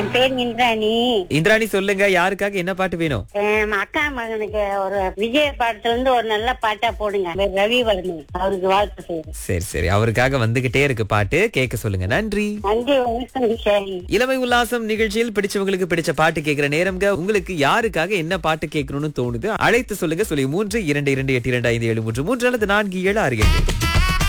என் பேர் இந்திராணி. இந்திராணி சொல்லுங்க, யாருக்காக என்ன பாட்டு வேணும்? என் அக்கா மகனுக்கு ஒரு விஜய் பாட்டுல இருந்து ஒரு நல்ல பாட்டா போடுங்க. ரவிவர்மன் அவருக்கு வாழ்த்து செய்யுங்க. சரி சரி, அவருக்காக வந்துகிட்டே இருக்கு பாட்டு, கேட்க சொல்லுங்க. நன்றி. நன்றி, வணக்கம் விஷாலி. இளமை உல்லாசம் நிகழ்ச்சியில் பிடிச்சவங்களுக்கு பிடிச்ச பாட்டு கேட்கிற நேரம்ங்க. உங்களுக்கு யாருக்காக என்ன பாட்டு கேட்கணும்னு தோணுது, அழைத்து சொல்லுங்க. சொல்லி 3 2 2 8 2 5 7 3 3 அல்லது 4 7 6 8.